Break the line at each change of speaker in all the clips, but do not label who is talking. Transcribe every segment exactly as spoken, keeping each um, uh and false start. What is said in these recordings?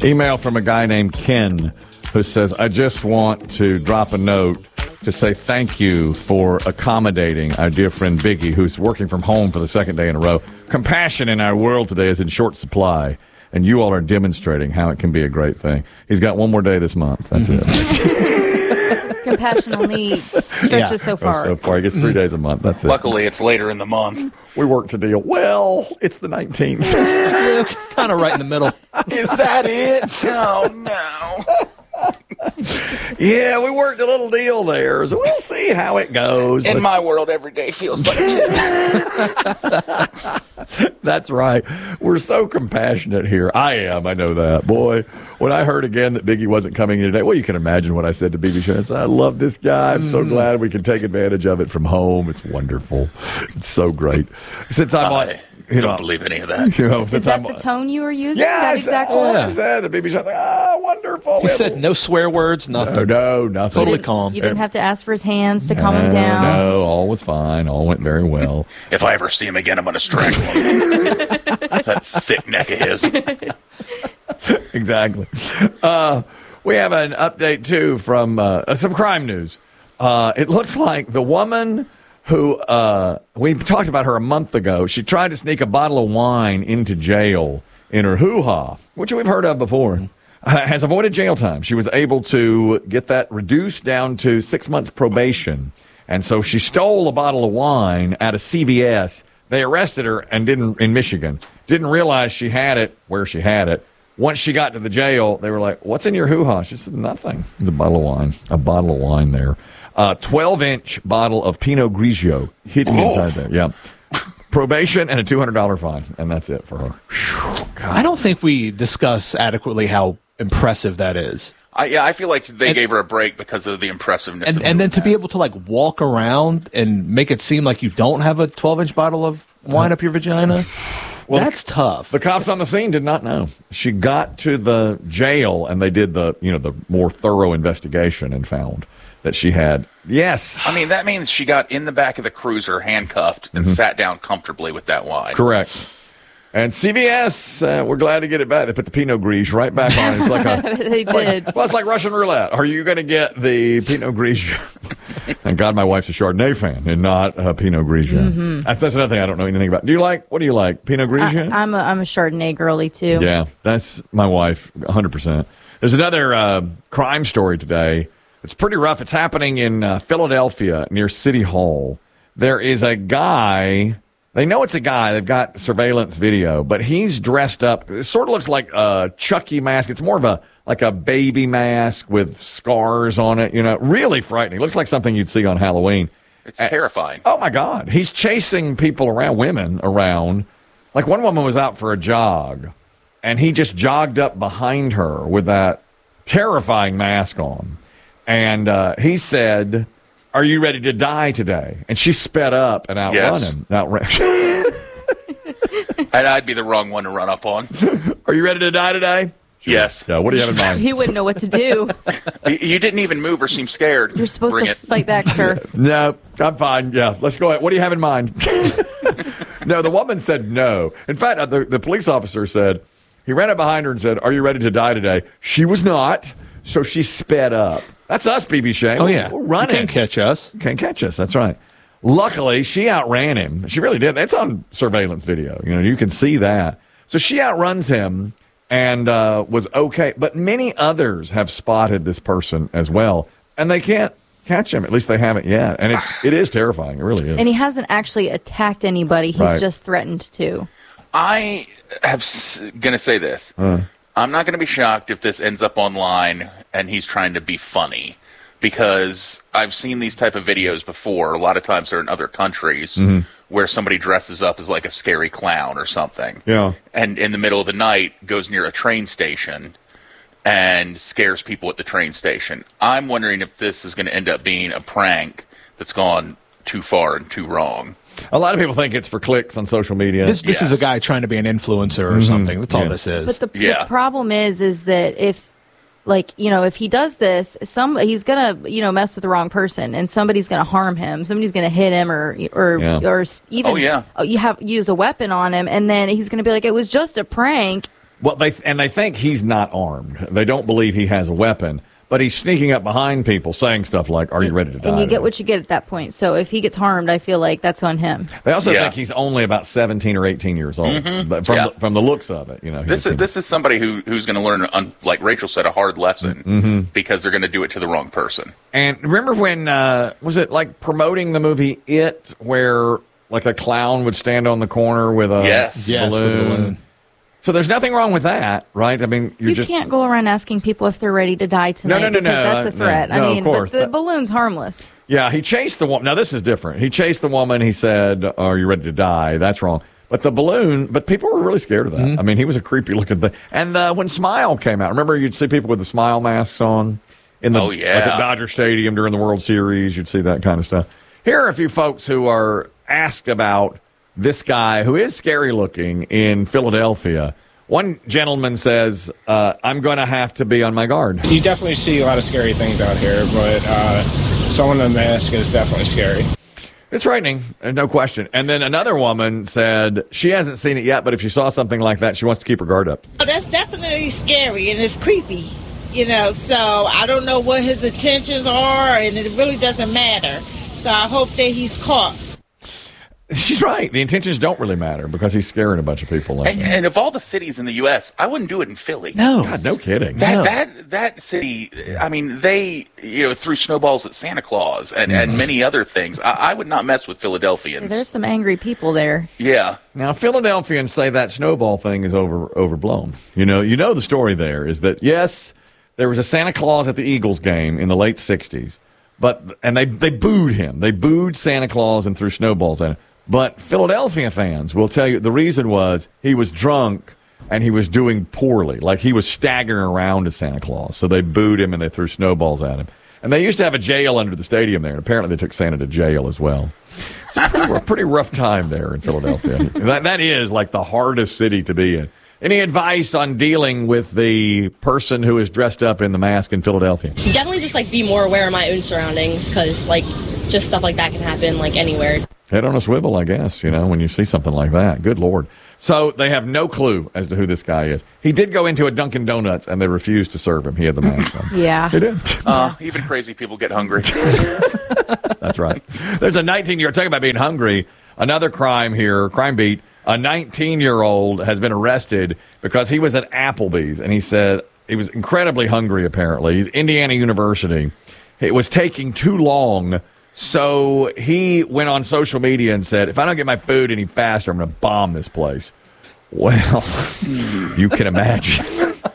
Email from a guy named Ken who says, I just want to drop a note to say thank you for accommodating our dear friend Biggie, who's working from home for the second day in a row. Compassion in our world today is in short supply, and you all are demonstrating how it can be a great thing. He's got one more day this month. That's mm-hmm.
it. Compassion only stretches yeah. so far.
So far. He gets three days a month. That's it.
Luckily, it's later in the month.
We work to deal. Well, it's the nineteenth.
Kind of right in the middle.
Is that it? Oh, no.
Yeah, we worked a little deal there, so we'll see how it goes.
In Let's... my world, every day feels like it.
That's right. We're so compassionate here. I am. I know that. Boy, when I heard again that Biggie wasn't coming in today, well, you can imagine what I said to B B. I said, I love this guy. I'm so glad we can take advantage of it from home. It's wonderful. It's so great. Since I'm
I
like... You
don't
know,
believe any of that.
You know,
Is that
I'm,
the tone you were using?
Yeah,
that
I
exactly
said,
yeah.
I said. The B B C's like, ah, wonderful.
You said no swear words, nothing.
No, no nothing.
Totally
you
calm.
You didn't have to ask for his hands to calm
no,
him down.
No, all was fine. All went very well.
If I ever see him again, I'm going to strangle him. That thick neck of his.
Exactly. Uh, we have an update, too, from uh, some crime news. Uh, it looks like the woman... who, uh, we talked about her a month ago. She tried to sneak a bottle of wine into jail in her hoo-ha, which we've heard of before, uh, has avoided jail time. She was able to get that reduced down to six months probation. And so she stole a bottle of wine out of C V S. They arrested her and didn't, in Michigan, didn't realize she had it where she had it. Once she got to the jail, they were like, what's in your hoo-ha? She said, nothing. It's a bottle of wine, a bottle of wine there. A twelve-inch bottle of Pinot Grigio hidden oh. inside there. Yeah. Probation and a two hundred dollars fine, and that's it for her. Whew,
I don't think we discuss adequately how impressive that is.
I, yeah, I feel like they and, gave her a break because of the impressiveness.
And,
of
and then
that.
to be able to like walk around and make it seem like you don't have a twelve-inch bottle of wine uh, up your vagina, well, that's tough.
The cops on the scene did not know. She got to the jail, and they did the you know the more thorough investigation and found that she had. Yes.
I mean, that means she got in the back of the cruiser, handcuffed, and mm-hmm. sat down comfortably with that wine.
Correct. And C V S, uh, we're glad to get it back. They put the Pinot Grigio right back on. It's like a,
they
it's
did.
Like, well, it's like Russian roulette. Are you going to get the Pinot Grigio? Thank God my wife's a Chardonnay fan and not a Pinot Grigio. Mm-hmm. That's another thing I don't know anything about. Do you like, what do you like, Pinot Grigio?
I, I'm, a, I'm a Chardonnay girly, too.
Yeah, that's my wife, one hundred percent. There's another uh, crime story today. It's pretty rough. It's happening in uh, Philadelphia near City Hall. There is a guy. They know it's a guy. They've got surveillance video, but he's dressed up. It sort of looks like a Chucky mask. It's more of a like a baby mask with scars on it. You know, really frightening. It looks like something you'd see on Halloween.
It's uh, terrifying.
Oh my God! He's chasing people around, women around. Like one woman was out for a jog, and he just jogged up behind her with that terrifying mask on. And uh, he said, are you ready to die today? And she sped up and outrun
yes.
him. Outrun-
and I'd be the wrong one to run up on.
Are you ready to die today?
Yes.
Yeah, what do you have in mind?
He wouldn't know what to do.
You didn't even move or seem scared.
You're supposed
Bring
to
it.
fight back, sir.
No, I'm fine. Yeah, let's go ahead. What do you have in mind? No, the woman said no. In fact, the, the police officer said, he ran up behind her and said, are you ready to die today? She was not, so she sped up. That's us, B B. Shea.
Oh, yeah.
We're running.
You can't catch us.
Can't catch us. That's right. Luckily, she outran him. She really did. It's on surveillance video. You know, you can see that. So she outruns him and uh, was okay. But many others have spotted this person as well, and they can't catch him. At least they haven't yet. And it's it is terrifying. It really is.
And he hasn't actually attacked anybody. He's
Right.
just threatened to.
I have s- going to say this.
Uh.
I'm not going to be shocked if this ends up online and he's trying to be funny, because I've seen these type of videos before. A lot of times they're in other countries mm-hmm. where somebody dresses up as like a scary clown or something.
Yeah.
And in the middle of the night goes near a train station and scares people at the train station. I'm wondering if this is going to end up being a prank that's gone too far and too wrong.
A lot of people think it's for clicks on social media.
This, this
Yes.
is a guy trying to be an influencer or
Mhm.
something. That's all
Yeah.
this is.
But the,
Yeah.
the problem is, is that if, like, you know, if he does this, some he's gonna, you know, mess with the wrong person, and somebody's gonna harm him. Somebody's gonna hit him, or or
Yeah.
or even
Oh, yeah.
you have use a weapon on him, and then he's gonna be like, it was just a prank.
Well, they and they think he's not armed. They don't believe he has a weapon, but he's sneaking up behind people saying stuff like, "Are you ready to die?"
And you get what you get at that point. So if he gets harmed, I feel like that's on him.
They also
Yeah.
think he's only about seventeen or eighteen years old.
Mm-hmm.
But from
Yeah.
the, from the looks of it, you know.
This is this is somebody who who's going to learn, un, like Rachel said, a hard lesson
Mm-hmm.
because they're going to do it to the wrong person.
And remember when uh, was it like promoting the movie It, where like a clown would stand on the corner with a
Yes.
Yes, with
balloon?
the balloon.
So there's nothing wrong with that, right? I mean, you're
You
just
can't go around asking people if they're ready to die tonight
no, no,
because
no,
that's a
uh,
threat.
no,
I
no, of
mean,
course.
but the
That-
balloon's harmless.
Yeah, he chased the woman. Now, this is different. He chased the woman. He said, "Are you ready to die?" That's wrong. But the balloon, but people were really scared of that.
Mm-hmm.
I mean, he was a creepy looking thing. And uh, when Smile came out, remember you'd see people with the Smile masks on in the
Oh, yeah.
like at Dodger Stadium during the World Series. You'd see that kind of stuff. Here are a few folks who are asked about this guy who is scary looking in Philadelphia. One gentleman says, uh, "I'm going to have to be on my guard."
You definitely see a lot of scary things out here, but uh, someone in a mask is definitely scary.
It's frightening, uh, no question. And then another woman said she hasn't seen it yet, but if she saw something like that, she wants to keep her guard up.
Oh, that's definitely scary and it's creepy, you know, so I don't know what his intentions are and it really doesn't matter. So I hope that he's caught.
She's right. The intentions don't really matter because he's scaring a bunch of people. Like
And,
that.
and of all the cities in the U S, I wouldn't do it in Philly.
No.
God, no kidding.
That
No.
that that city, I mean, they you know threw snowballs at Santa Claus and, and many other things. I, I would not mess with Philadelphians.
There's some angry people there.
Yeah,
Now, Philadelphians say that snowball thing is over overblown. You know, you know the story there is that yes, there was a Santa Claus at the Eagles game in the late sixties, but and they they booed him. They booed Santa Claus and threw snowballs at him. But Philadelphia fans will tell you the reason was he was drunk and he was doing poorly. Like he was staggering around as Santa Claus. So they booed him and they threw snowballs at him. And they used to have a jail under the stadium there. And apparently they took Santa to jail as well. It's a pretty, a pretty rough time there in Philadelphia. that, that is like the hardest city to be in. Any advice on dealing with the person who is dressed up in the mask in Philadelphia?
Definitely just like be more aware of my own surroundings because like just stuff like that can happen like anywhere.
Head on a swivel, I guess, you know, when you see something like that. Good Lord. So they have no clue as to who this guy is. He did go into a Dunkin' Donuts, and they refused to serve him. He had the mask on.
Yeah.
He did.
uh, even crazy people get hungry.
That's right. There's a nineteen-year, talking about being hungry, another crime here, crime beat. A nineteen-year-old has been arrested because he was at Applebee's, and he said he was incredibly hungry, apparently. He's Indiana University. It was taking too long. So he went on social media and said, if I don't get my food any faster, I'm going to bomb this place. Well, you can imagine.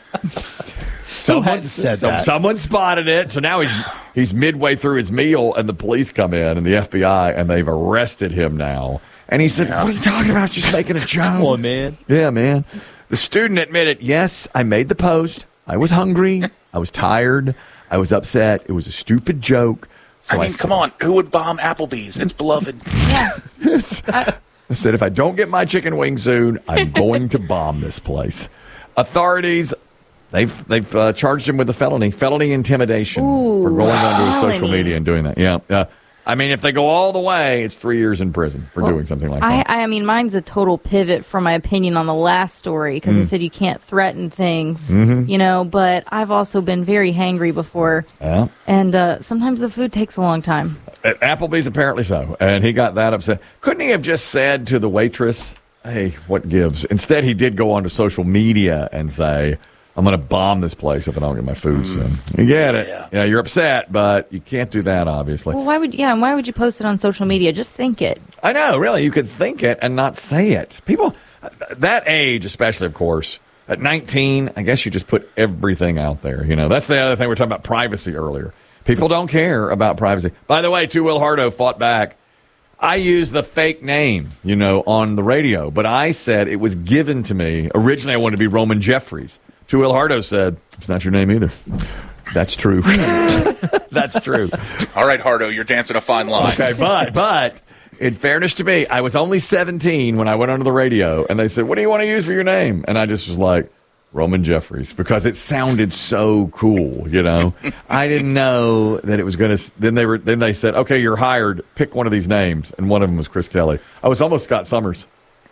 Someone
had said
so
that?
Someone spotted it. So now he's he's midway through his meal, and the police come in, and the F B I, and they've arrested him now. And he said, what are you talking about? It's just making a joke.
Come on, man.
Yeah, man. The student admitted, yes, I made the post. I was hungry. I was tired. I was upset. It was a stupid joke. So
I mean,
said-
come on, who would bomb Applebee's? It's beloved.
Yes. I said, if I don't get my chicken wing soon, I'm going to bomb this place. Authorities, they've they've uh, charged him with a felony, felony intimidation
Ooh,
for going onto his social
felony.
media and doing that. Yeah. Uh, I mean, if they go all the way, it's three years in prison for doing something like
I,
that.
I mean, mine's a total pivot from my opinion on the last story because
Mm.
I said you can't threaten things,
Mm-hmm.
you know, but I've also been very hangry before.
Yeah.
And uh, sometimes the food takes a long time.
At Applebee's, apparently so. And he got that upset. Couldn't he have just said to the waitress, hey, what gives? Instead, he did go onto social media and say, I'm going to bomb this place if I don't get my food soon. You get it.
Yeah.
Yeah, you're upset, but you can't do that, obviously.
Well, why would yeah? And why would you post it on social media? Just think it.
I know, really. You could think it and not say it. People, that age, especially, of course, at nineteen, I guess you just put everything out there. You know, that's the other thing we were talking about privacy earlier. People don't care about privacy. By the way, Two Will Hardo fought back. I used the fake name, you know, on the radio, but I said it was given to me. Originally, I wanted to be Roman Jeffries. Two Will Hardo said, it's not your name either. That's true. That's true.
All right, Hardo, you're dancing a fine line.
Okay, but, but, in fairness to me, I was only seventeen when I went onto the radio, and they said, what do you want to use for your name? And I just was like, Roman Jeffries, because it sounded so cool, you know. I didn't know that it was going to. Then they were. Then they said, "Okay, you're hired. Pick one of these names," and one of them was Chris Kelly. I was almost Scott Summers.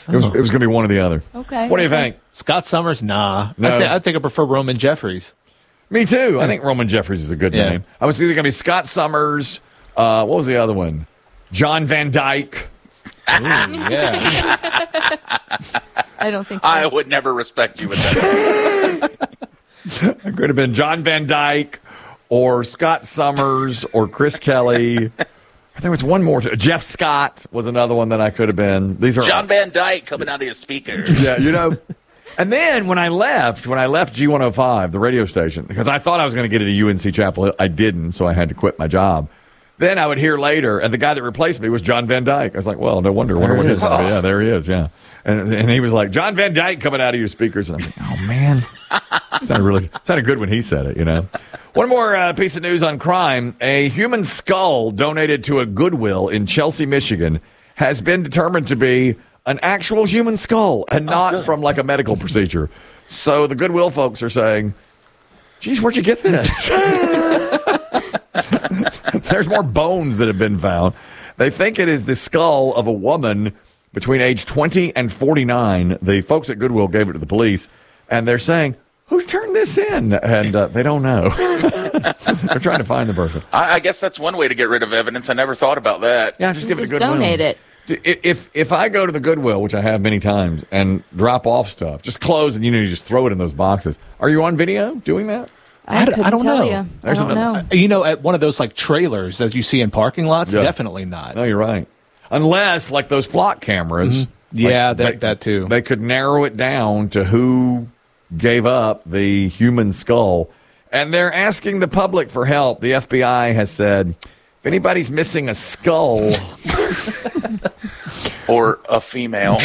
It was, it was going to be one or the other.
Okay.
What do you
okay.
think?
Scott Summers, nah.
No.
I, th- I think I prefer Roman Jeffries.
Me too. I think Roman Jeffries is a good
Yeah.
name. I was either going to be Scott Summers. Uh, what was the other one? John Van Dyke.
Ooh, yeah.
I don't think so.
I would never respect you with that.
It could have been John Van Dyke or Scott Summers or Chris Kelly. There was one more. Too. Jeff Scott was another one that I could have been. These are
John Van Dyke coming out of your speakers.
Yeah, you know. And then when I left, when I left G one oh five, the radio station, because I thought I was going to get it at U N C Chapel, I didn't, so I had to quit my job. Then I would hear later, and the guy that replaced me was John Van Dyke. I was like, well, no wonder. Wonder what his, oh. Yeah, there he is, yeah. And, and he was like, John Van Dyke coming out of your speakers. And I'm like, oh, man. sounded really sounded good when he said it, you know. One more uh, piece of news on crime. A human skull donated to a Goodwill in Chelsea, Michigan, has been determined to be an actual human skull and not oh, from like a medical procedure. So the Goodwill folks are saying, geez, where'd you get this? There's more bones that have been found. They think it is the skull of a woman between age twenty and forty-nine. The folks at Goodwill gave it to the police, and they're saying, who turned this in? And uh, they don't know. They're trying to find the person.
I, I guess that's one way to get rid of evidence. I never thought about that.
Yeah, just give
just
it a Goodwill.
donate it.
If if I go to the Goodwill, which I have many times, and drop off stuff, just clothes, and you know, you just throw it in those boxes. Are you on video doing that?
I,
I d-
couldn't
I don't
tell
know.
you. I
There's
don't
another-
know.
You know, at one of those like trailers that you see in parking lots,
Yeah.
definitely not.
No, you're right. Unless, like those flock cameras.
Mm-hmm. Yeah,
like,
that
they,
that too.
They could narrow it down to who gave up the human skull. And they're asking the public for help. The F B I has said, if anybody's missing a skull...
Or a female.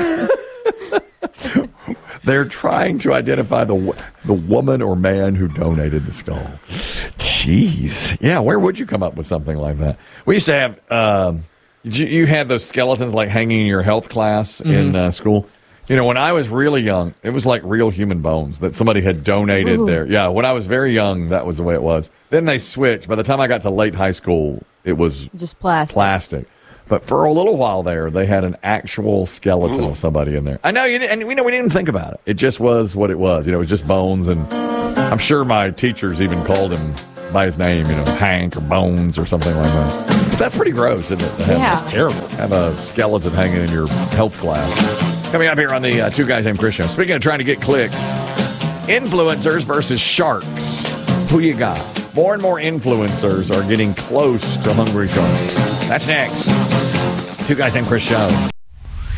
They're trying to identify the wo- the woman or man who donated the skull. Jeez. Yeah, where would you come up with something like that? We used to have, um, you, you had those skeletons like hanging in your health class mm-hmm. in uh, school. You know, when I was really young, it was like real human bones that somebody had donated
Ooh.
there. Yeah, when I was very young, that was the way it was. Then they switched. By the time I got to late high school, it was
Just plastic.
plastic. But for a little while there, they had an actual skeleton Ooh. Of somebody in there. I know, you didn't, and we know we didn't think about it. It just was what it was. You know, it was just bones, and I'm sure my teachers even called him by his name. You know, Hank or Bones or something like that. But that's pretty gross, isn't it? To have,
Yeah.
That's terrible. Have a skeleton hanging in your health class. Coming up here on the uh, Two Guys Named Chris show. Speaking of trying to get clicks, influencers versus sharks. Who you got? More and more influencers are getting close to hungry sharks. That's next. Two Guys Named Chris show.